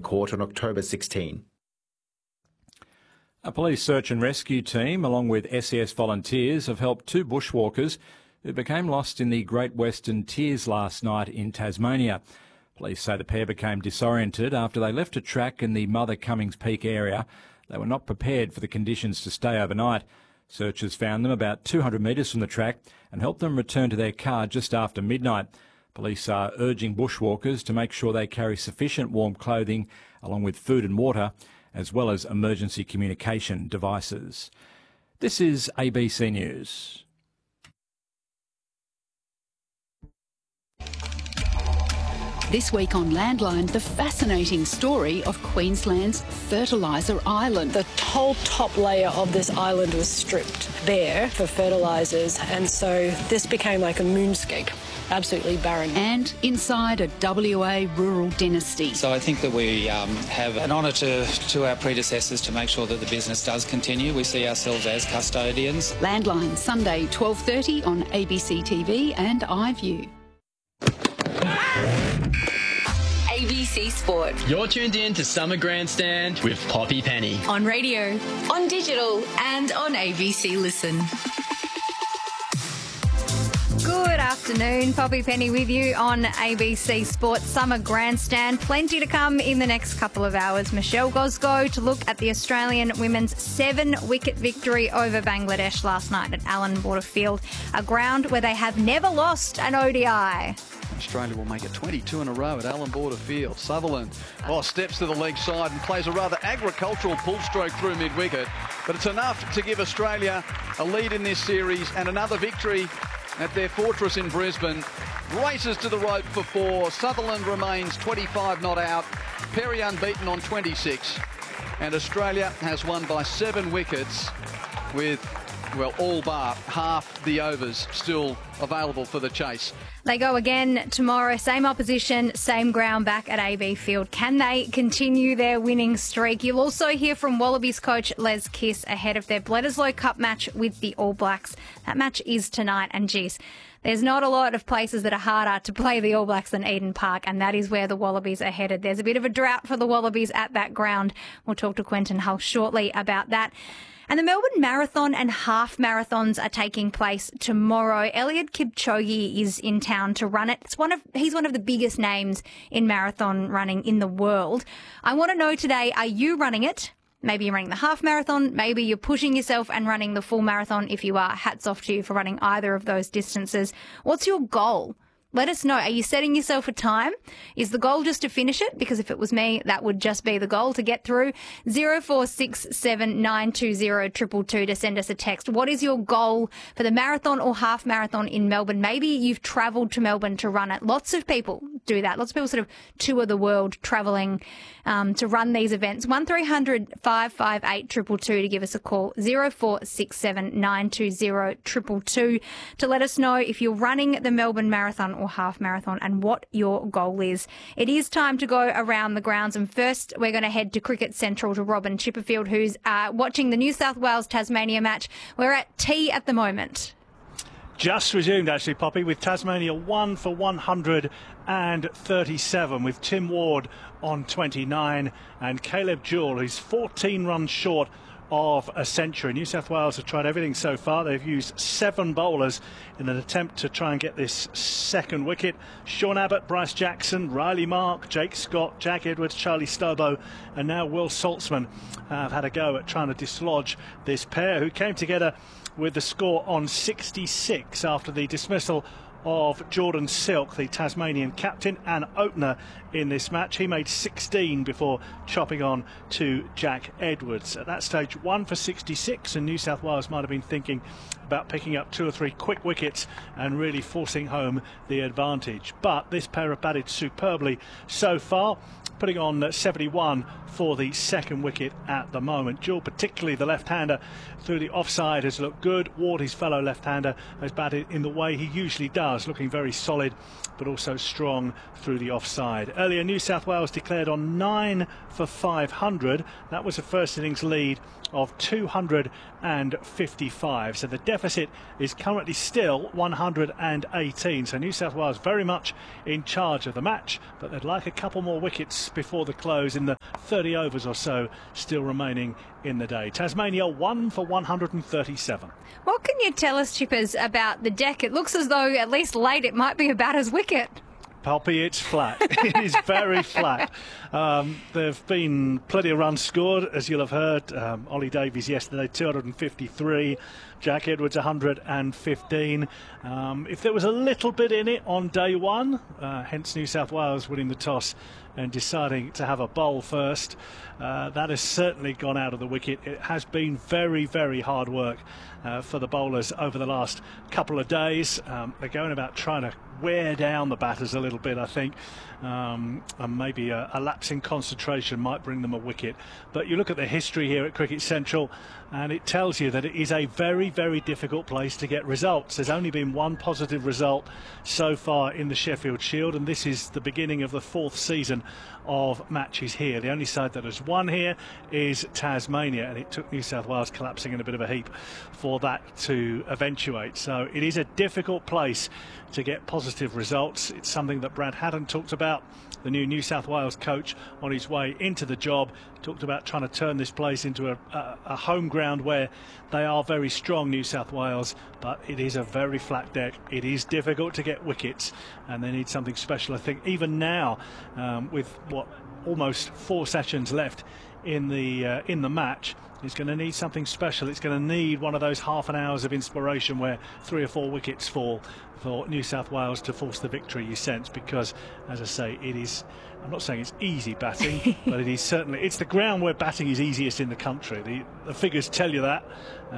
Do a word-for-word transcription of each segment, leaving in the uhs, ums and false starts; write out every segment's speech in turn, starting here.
court on October sixteenth. A police search and rescue team, along with S E S volunteers, have helped two bushwalkers who became lost in the Great Western Tiers last night in Tasmania. Police say the pair became disoriented after they left a track in the Mother Cummings Peak area. They were not prepared for the conditions to stay overnight. Searchers found them about two hundred metres from the track and helped them return to their car just after midnight. Police are urging bushwalkers to make sure they carry sufficient warm clothing along with food and water, as well as emergency communication devices. This is A B C News. This week on Landline, the fascinating story of Queensland's fertiliser island. The whole top layer of this island was stripped bare for fertilisers, and so this became like a moonscape. Absolutely barren. And inside a W A rural dynasty. So I think that we um, have an honour to, to our predecessors to make sure that the business does continue. We see ourselves as custodians. Landline, Sunday, twelve thirty on A B C T V and iView. A B C Sport. You're tuned in to Summer Grandstand with Poppy Penny. On radio, on digital and on A B C Listen. Good afternoon, Poppy Penny with you on A B C Sport Summer Grandstand. Plenty to come in the next couple of hours. Michelle Gosgo to look at the Australian women's seven-wicket victory over Bangladesh last night at Allan Border Field, a ground where they have never lost an O D I. Australia will make it twenty-two in a row at Allan Border Field. Sutherland oh, steps to the leg side and plays a rather agricultural pull stroke through mid-wicket. But it's enough to give Australia a lead in this series and another victory at their fortress in Brisbane. Races to the rope for four. Sutherland remains twenty-five not out. Perry unbeaten on twenty-six. And Australia has won by seven wickets with, well, all bar half the overs still available for the chase. They go again tomorrow, same opposition, same ground back at A B Field. Can they continue their winning streak? You'll also hear from Wallabies coach Les Kiss ahead of their Bledisloe Cup match with the All Blacks. That match is tonight, and geez, there's not a lot of places that are harder to play the All Blacks than Eden Park, and that is where the Wallabies are headed. There's a bit of a drought for the Wallabies at that ground. We'll talk to Quentin Hull shortly about that. And the Melbourne Marathon and half marathons are taking place tomorrow. Eliud Kipchoge is in town to run it. It's one of he's one of the biggest names in marathon running in the world. I want to know today, are you running it? Maybe you're running the half marathon. Maybe you're pushing yourself and running the full marathon. If you are, hats off to you for running either of those distances. What's your goal? Let us know. Are you setting yourself a time? Is the goal just to finish it? Because if it was me, that would just be the goal to get through. zero four six seven nine two zero two two two to send us a text. What is your goal for the marathon or half marathon in Melbourne? Maybe you've travelled to Melbourne to run it. Lots of people do that. Lots of people sort of tour the world travelling um, to run these events. one three hundred five five eight two two two to give us a call. zero four six seven nine two zero two two two to let us know if you're running the Melbourne Marathon or half marathon and what your goal is. It is time to go around the grounds, and first we're going to head to Cricket Central to Robin Chipperfield, who's uh, watching the New South Wales-Tasmania match. We're at tea at the moment. Just resumed, actually, Poppy, with Tasmania one for one hundred thirty-seven, with Tim Ward on twenty-nine and Caleb Jewell, who's fourteen runs short of a century. New South Wales have tried everything so far. They've used seven bowlers in an attempt to try and get this second wicket. Sean Abbott, Bryce Jackson, Riley Mark, Jake Scott, Jack Edwards, Charlie Stobo, and now Will Saltzman have had a go at trying to dislodge this pair, who came together with the score on sixty-six after the dismissal of Jordan Silk, the Tasmanian captain and opener in this match. He made sixteen before chopping on to Jack Edwards. At that stage, one for sixty-six, and New South Wales might have been thinking about picking up two or three quick wickets and really forcing home the advantage. But this pair have batted superbly so far, putting on seventy-one for the second wicket at the moment. Jewell, particularly the left-hander through the offside, has looked good. Ward, his fellow left-hander, has batted in the way he usually does. Wales looking very solid, but also strong through the offside. Earlier, New South Wales declared on nine for five hundred. That was a first innings lead of two hundred fifty-five. So the deficit is currently still one hundred eighteen. So New South Wales very much in charge of the match, but they'd like a couple more wickets before the close in the thirty overs or so still remaining in the day. Tasmania one for one hundred thirty-seven. What can you tell us, Chippers, about the deck? It looks as though, at least late, it might be about as wicket. Poppy, it's flat. It is very flat. Um, there have been plenty of runs scored, as you'll have heard. Um, Ollie Davies yesterday, two hundred fifty-three. Jack Edwards, one hundred fifteen. Um, if there was a little bit in it on day one, uh, hence New South Wales winning the toss and deciding to have a bowl first, uh, that has certainly gone out of the wicket. It has been very, very hard work uh, for the bowlers over the last couple of days. Um, they're going about trying to wear down the batters a little bit, I think, um, and maybe a, a lapse in concentration might bring them a wicket. But you look at the history here at Cricket Central and it tells you that it is a very, very difficult place to get results. There's only been one positive result so far in the Sheffield Shield, and this is the beginning of the fourth season of matches here. The only side that has won here is Tasmania, and it took New South Wales collapsing in a bit of a heap for that to eventuate. So it is a difficult place to get positive results. It's something that Brad Haddon talked about, the new New South Wales coach, on his way into the job. Talked about trying to turn this place into a, a, a home ground where they are very strong, New South Wales, but it is a very flat deck. It is difficult to get wickets, and they need something special. I think even now, um, with what almost four sessions left in the uh, in the match, it's going to need something special. It's going to need one of those half an hours of inspiration where three or four wickets fall for New South Wales to force the victory, you sense, because, as I say, it is, I'm not saying it's easy batting, but it is certainly, it's the ground where batting is easiest in the country. The, the figures tell you that.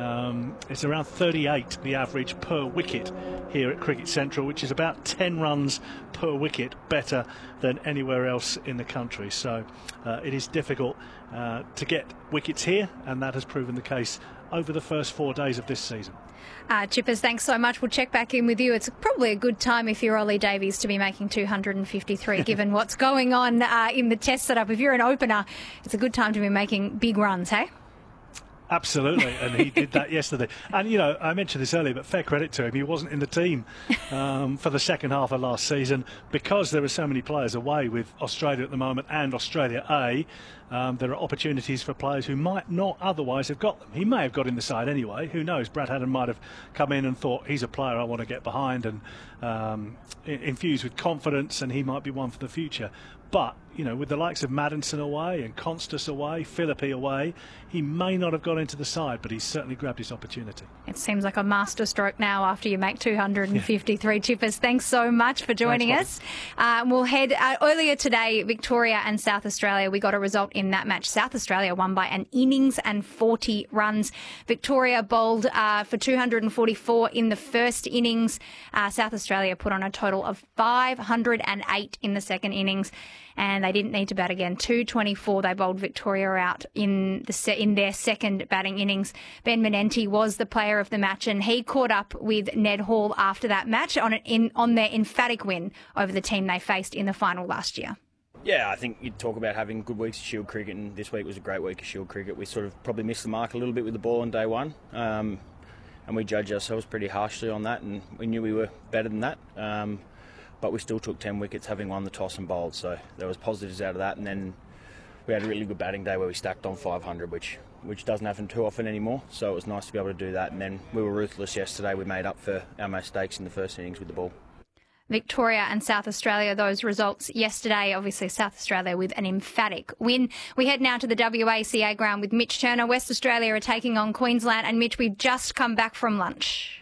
Um, it's around thirty-eight, the average per wicket here at Cricket Central, which is about ten runs per wicket better than anywhere else in the country. So uh, it is difficult uh, to get wickets here, and that has proven the case over the first four days of this season. Uh, Chippers, thanks so much. We'll check back in with you. It's probably a good time if you're Ollie Davies to be making two hundred fifty-three, given what's going on uh, in the test setup. If you're an opener, it's a good time to be making big runs, hey? Absolutely, and he did that yesterday. And, you know, I mentioned this earlier, but fair credit to him. He wasn't in the team um, for the second half of last season because there are so many players away with Australia at the moment and Australia A. Um, there are opportunities for players who might not otherwise have got them. He may have got in the side anyway. Who knows? Brad Haddon might have come in and thought, he's a player I want to get behind and um, infused with confidence, and he might be one for the future. But, you know, with the likes of Maddinson away and Constas away, Philippi away, he may not have got into the side, but he's certainly grabbed his opportunity. It seems like a masterstroke now after you make two hundred fifty-three. Yeah. Chippers, thanks so much for joining thanks, us. Uh, we'll head uh, earlier today, Victoria and South Australia. We got a result in that match. South Australia won by an innings and forty runs. Victoria bowled uh, for two hundred forty-four in the first innings. Uh, South Australia put on a total of five hundred eight in the second innings, and they didn't need to bat again. two twenty-four, they bowled Victoria out in the se- in their second batting innings. Ben Menenti was the player of the match, and he caught up with Ned Hall after that match on, an, in, on their emphatic win over the team they faced in the final last year. Yeah, I think you'd talk about having good weeks of Shield cricket, and this week was a great week of Shield cricket. We sort of probably missed the mark a little bit with the ball on day one, um, and we judged ourselves pretty harshly on that, and we knew we were better than that. Um, but we still took ten wickets, having won the toss and bowled, so there was positives out of that. And then we had a really good batting day where we stacked on five hundred, which which doesn't happen too often anymore, so it was nice to be able to do that. And then we were ruthless yesterday. We made up for our mistakes in the first innings with the ball. Victoria and South Australia, those results yesterday. Obviously, South Australia with an emphatic win. We head now to the W A C A ground with Mitch Turner. West Australia are taking on Queensland. And Mitch, we've just come back from lunch.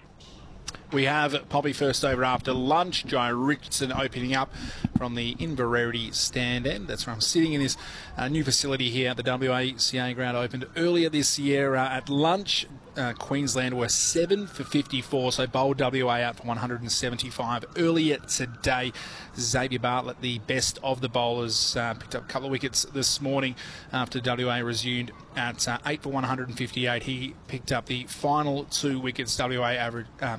We have Poppy first over after lunch. Joe Richardson opening up from the Inverarity stand end. That's where I'm sitting in this uh, new facility here at the W A C A ground. Opened earlier this year uh, at lunch. Uh, Queensland were seven for fifty-four, so bowled W A out for one hundred seventy-five earlier today. Xavier Bartlett, the best of the bowlers, uh, picked up a couple of wickets this morning after W A resumed at uh, eight for one hundred fifty-eight. He picked up the final two wickets. W A average um, A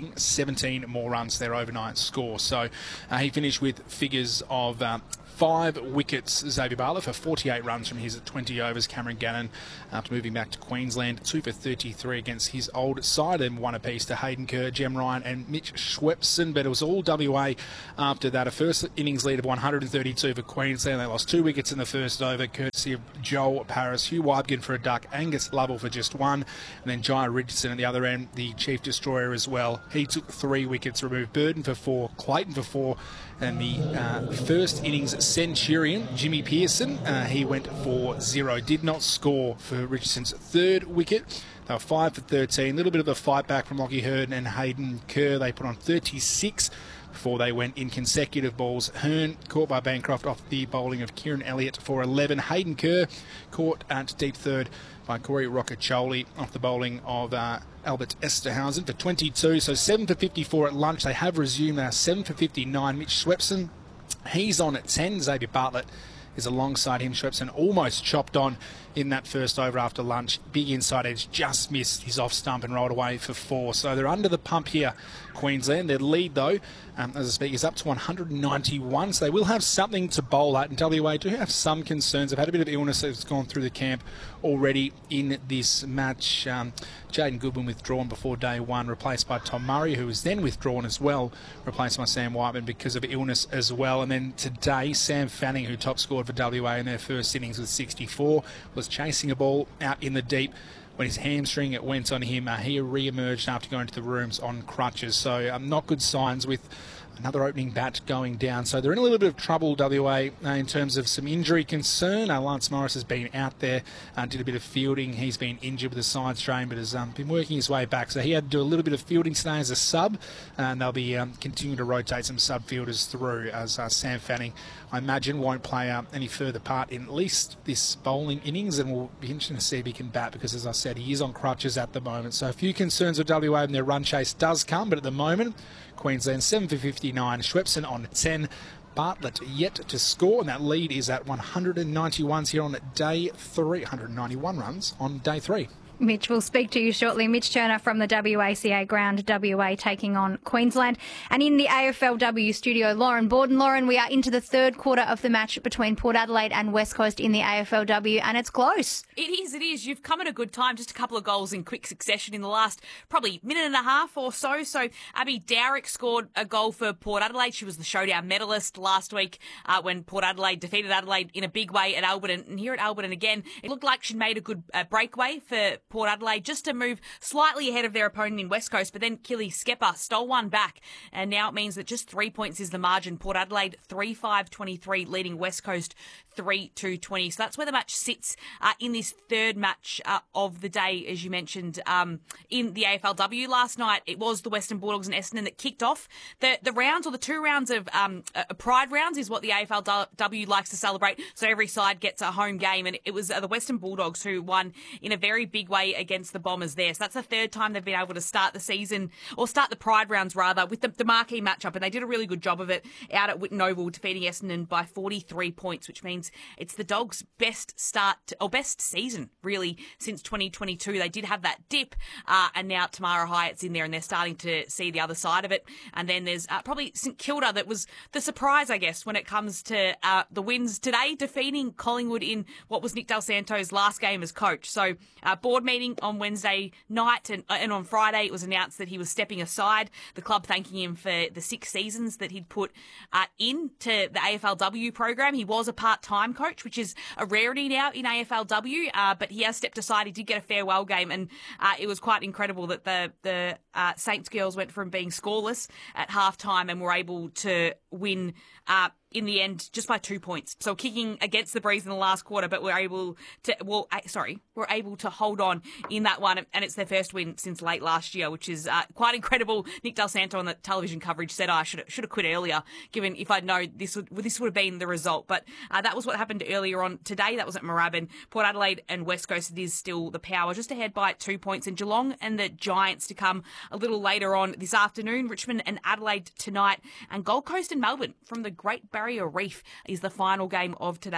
leading seventeen more runs to their overnight score. So uh, he finished with figures of um, five wickets, Xavier Bartlett, for forty-eight runs from his twenty overs. Cameron Gannon, after moving back to Queensland, two for thirty-three against his old side, and one apiece to Hayden Kerr, Jem Ryan and Mitch Schwepson. But it was all W A after that. A first innings lead of one hundred thirty-two for Queensland. They lost two wickets in the first over, courtesy of Joel Paris, Hugh Wybkin for a duck, Angus Lovell for just one, and then Jai Richardson at the other end, the chief destroyer as well. He took three wickets, removed Burden for four, Clayton for four, and the uh, first innings centurion, Jimmy Pearson, uh, he went for zero. Did not score for Richardson's third wicket. They were five for thirteen. A little bit of a fight back from Lockie Hearn and Hayden Kerr. They put on thirty-six before they went in consecutive balls. Hearn caught by Bancroft off the bowling of Kieran Elliott for eleven. Hayden Kerr caught at deep third by Corey Roccaccioli off the bowling of uh, Albert Esterhausen for twenty-two. So seven for fifty-four at lunch. They have resumed. They are seven for fifty-nine. Mitch Schwepson, he's on at ten. Xavier Bartlett is alongside him. Schwepson almost chopped on in that first over after lunch. Big inside edge, just missed his off stump and rolled away for four. So they're under the pump here, Queensland. Their lead, though, um, as I speak, is up to one hundred ninety-one. So they will have something to bowl at. And W A do have some concerns. They've had a bit of illness that's gone through the camp already in this match. Um, Jaden Goodwin withdrawn before day one, replaced by Tom Murray, who was then withdrawn as well, replaced by Sam Whiteman because of illness as well. And then today, Sam Fanning, who top scored for W A in their first innings with sixty-four, was chasing a ball out in the deep when his hamstring it went on him. Uh, he re-emerged after going to the rooms on crutches. So um, not good signs with another opening bat going down. So they're in a little bit of trouble, W A, uh, in terms of some injury concern. Uh, Lance Morris has been out there, uh, did a bit of fielding. He's been injured with a side strain, but has um, been working his way back. So he had to do a little bit of fielding today as a sub, and they'll be um, continuing to rotate some sub fielders through, as uh, Sam Fanning, I imagine, won't play uh, any further part in at least this bowling innings, and we'll be interesting to see if he can bat, because, as I said, he is on crutches at the moment. So a few concerns with W A, and their run chase does come, but at the moment, Queensland seven for fifty-nine, Schwepson on ten, Bartlett yet to score, and that lead is at one hundred ninety-one here on day three. one hundred ninety-one runs on day three. Mitch, we'll speak to you shortly. Mitch Turner from the W A C A ground, W A taking on Queensland. And in the A F L W studio, Lauren Borden. Lauren, we are into the third quarter of the match between Port Adelaide and West Coast in the A F L W, and it's close. It is, it is. You've come at a good time. Just a couple of goals in quick succession in the last probably minute and a half or so. So Abby Dowrick scored a goal for Port Adelaide. She was the showdown medalist last week uh, when Port Adelaide defeated Adelaide in a big way at Alberton. And here at Alberton again, it looked like she'd made a good uh, breakaway for Port Adelaide just to move slightly ahead of their opponent in West Coast, but then Killy Skepper stole one back, and now it means that just three points is the margin. Port Adelaide three five twenty-three, leading West Coast three two twenty. So that's where the match sits uh, in this third match uh, of the day, as you mentioned, um, in the A F L W. Last night, it was the Western Bulldogs and Essendon that kicked off the, the rounds, or the two rounds of um, uh, Pride rounds is what the A F L W likes to celebrate. So every side gets a home game, and it was uh, the Western Bulldogs who won in a very big way against the Bombers there. So that's the third time they've been able to start the season, or start the Pride rounds rather, with the, the marquee matchup, and they did a really good job of it out at Whitten Oval, defeating Essendon by forty-three points, which means it's the Dogs' best start, or best season, really, since twenty twenty-two. They did have that dip, uh, and now Tamara Hyatt's in there, and they're starting to see the other side of it. And then there's uh, probably St Kilda that was the surprise, I guess, when it comes to uh, the wins today, defeating Collingwood in what was Nick Del Santo's last game as coach. So uh, board meeting on Wednesday night, and, uh, and on Friday it was announced that he was stepping aside, the club thanking him for the six seasons that he'd put uh, into the A F L W program. He was a part-time coach, which is a rarity now in A F L W, uh, but he has stepped aside. He did get a farewell game, and uh, it was quite incredible that the, the uh, Saints girls went from being scoreless at halftime and were able to win uh, in the end just by two points. So kicking against the breeze in the last quarter, but we're able to, well, uh, sorry, we're able to hold on in that one, and it's their first win since late last year, which is uh, quite incredible. Nick Del Santo on the television coverage said, oh, I should should have quit earlier, given if I'd known this would this would have been the result. But uh, that was what happened earlier on today. That was at Moorabbin. Port Adelaide and West Coast, it is still the Power, just ahead by two points. And Geelong and the Giants to come a little later on this afternoon. Richmond and Adelaide tonight, and Gold Coast and Melbourne from the Great Barrier Reef is the final game of today.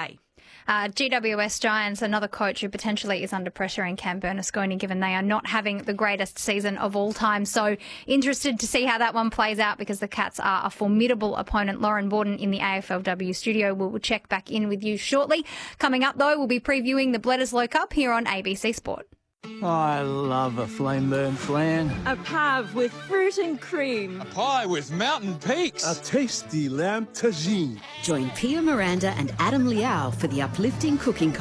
Uh, G W S Giants, another coach who potentially is under pressure in Cam Bernasconi, given they are not having the greatest season of all time. So interested to see how that one plays out, because the Cats are a formidable opponent. Lauren Borden in the A F L W studio. We'll check back in with you shortly. Coming up, though, we'll be previewing the Bledisloe Cup here on A B C Sport. I love a flame burn flan. A pave with fruit and cream. A pie with mountain peaks. A tasty lamb tagine. Join Pia Miranda and Adam Liao for the uplifting cooking